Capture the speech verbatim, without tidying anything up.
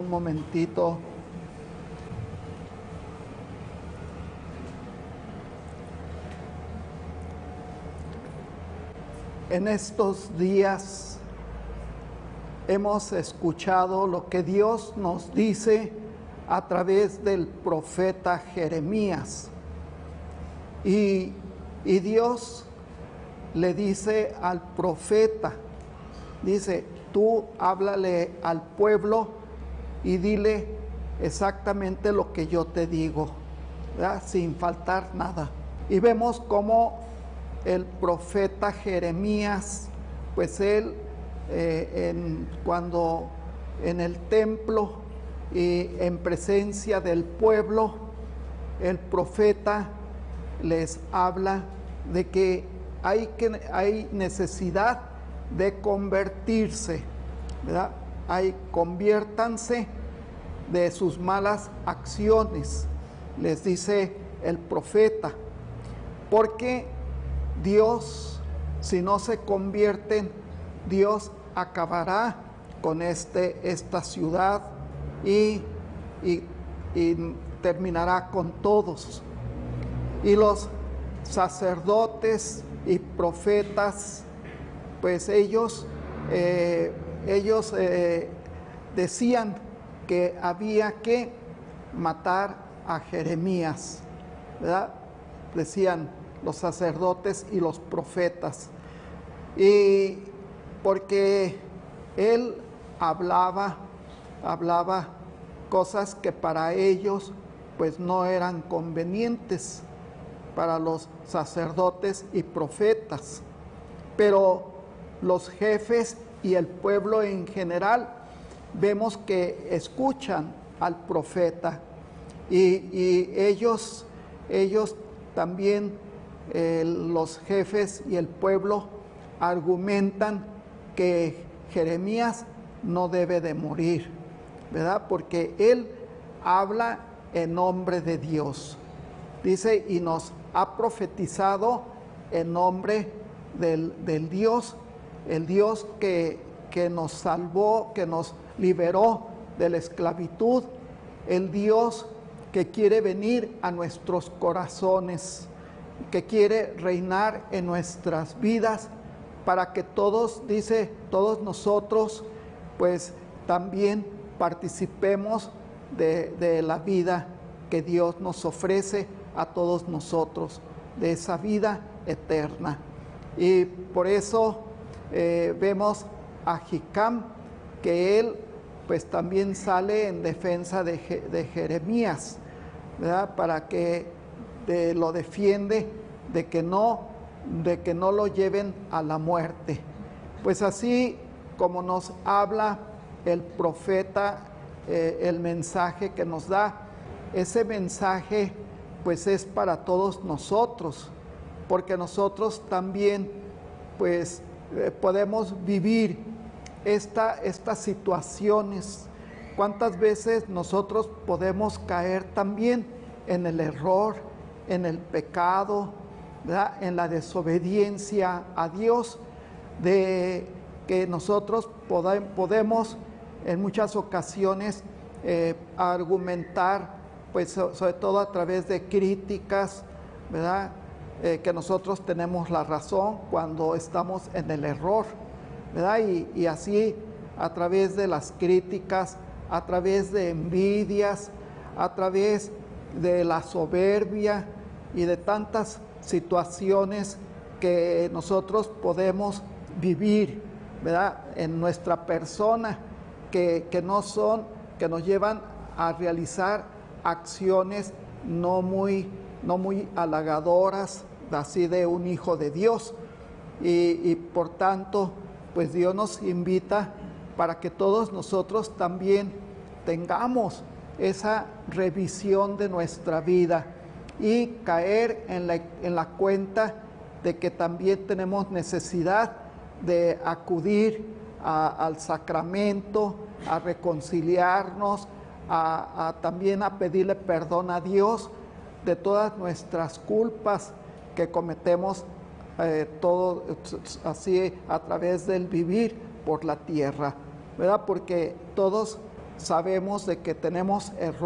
momentito. En estos días hemos escuchado lo que Dios nos dice a través del profeta Jeremías. Y, y Dios le dice al profeta, dice, tú háblale al pueblo y dile exactamente lo que yo te digo, ¿verdad? Sin faltar nada. Y vemos cómo el profeta Jeremías, pues él, eh, en, cuando en el templo y en presencia del pueblo, el profeta les habla de que hay, que, hay necesidad de convertirse, ¿verdad? Hay, conviértanse de sus malas acciones, les dice el profeta, porque Dios, si no se convierten, Dios acabará con este, esta ciudad y, y, y terminará con todos. Y los sacerdotes y profetas, pues ellos, eh, ellos eh, decían que había que matar a Jeremías, ¿verdad? Decían los sacerdotes y los profetas, y porque él hablaba, hablaba cosas que para ellos pues no eran convenientes, para los sacerdotes y profetas, pero los jefes y el pueblo en general vemos que escuchan al profeta, y, y ellos, ellos también Eh, los jefes y el pueblo argumentan que Jeremías no debe de morir, ¿verdad? Porque él habla en nombre de Dios. Dice, y nos ha profetizado en nombre del, del Dios, el Dios que, que nos salvó, que nos liberó de la esclavitud, el Dios que quiere venir a nuestros corazones, que quiere reinar en nuestras vidas, para que todos, dice, todos nosotros, pues también participemos de, de la vida que Dios nos ofrece a todos nosotros, de esa vida eterna. Y por eso eh, vemos a Hicam, que él pues también sale en defensa de, de Jeremías, ¿verdad? Para que de, lo defiende de que no, de que no lo lleven a la muerte. Pues así como nos habla el profeta, eh, el mensaje que nos da, ese mensaje pues es para todos nosotros, porque nosotros también pues eh, podemos vivir esta, estas situaciones. ¿Cuántas veces nosotros podemos caer también en el error, en el pecado, ¿verdad? En la desobediencia a Dios, de que nosotros pod- podemos en muchas ocasiones eh, argumentar, pues so- sobre todo a través de críticas, ¿verdad? Eh, que nosotros tenemos la razón cuando estamos en el error, ¿verdad? Y, y así a través de las críticas, a través de envidias, a través de la soberbia y de tantas situaciones que nosotros podemos vivir, ¿verdad? En nuestra persona, que, que no son, que nos llevan a realizar acciones no muy, no muy halagadoras, así de un hijo de Dios. Y, y por tanto, pues Dios nos invita para que todos nosotros también tengamos esa revisión de nuestra vida y caer en la, en la cuenta de que también tenemos necesidad de acudir a, al sacramento, a reconciliarnos, a, a también a pedirle perdón a Dios de todas nuestras culpas que cometemos eh, todo así a través del vivir por la tierra, ¿verdad? Porque todos sabemos de que tenemos errores.